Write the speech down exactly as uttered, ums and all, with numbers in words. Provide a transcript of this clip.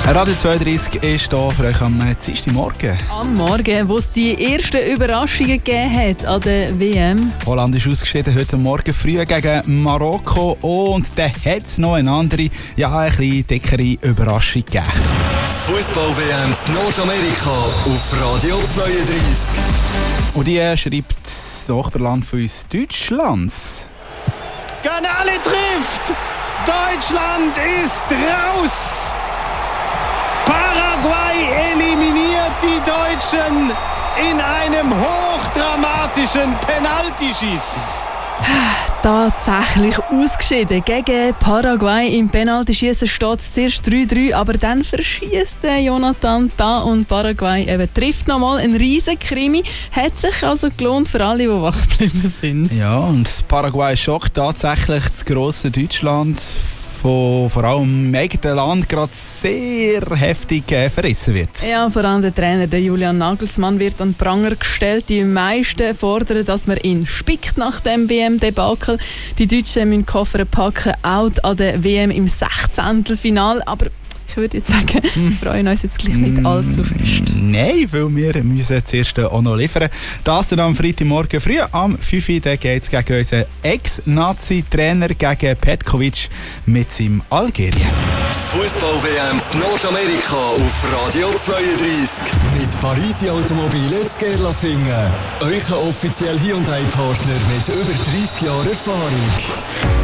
Radio zweiunddreißig ist hier für euch am Dienstagmorgen. Am Morgen, wo es die ersten Überraschungen gegeben hat an der W M. Holland ist ausgeschieden heute Morgen früh gegen Marokko und dann hat es noch eine andere, ja, ein bisschen dickere Überraschung gegeben. Fußball-W M in Nordamerika auf Radio zweiunddreißig. Und die schreibt das Nachbarland von uns, Deutschlands. Canale trifft! Deutschland ist raus! Paraguay eliminiert die Deutschen in einem hochdramatischen Penaltyschießen. Tatsächlich ausgeschieden. Gegen Paraguay im Penaltyschießen steht es zuerst drei drei, aber dann verschießt Jonathan da und Paraguay eben trifft nochmal. Ein riesen Krimi. Hat sich also gelohnt für alle, die wach geblieben sind. Ja, und Paraguay schockt tatsächlich das grosse Deutschland, von vor allem im eigenen Land gerade sehr heftig äh, verrissen wird. Ja, vor allem der Trainer der Julian Nagelsmann wird an den Pranger gestellt. Die meisten fordern, dass man ihn spickt nach dem W M-Debakel. Die Deutschen müssen Koffer packen, out an der W M im Sechzehntelfinale. Aber ich würde jetzt sagen, wir freuen uns jetzt gleich nicht allzu fest. Nein, weil wir müssen zuerst auch noch liefern. Das dann am Freitagmorgen früh am fünf Uhr geht es gegen unseren Ex-Nazi-Trainer, gegen Petkovic mit seinem Algerien. Fußball-W M in Nordamerika auf Radio zweiunddreißig. Mit Parisi Automobile zu Gerlafingen. Euer offizieller Hyundai-Partner mit über dreissig Jahren Erfahrung.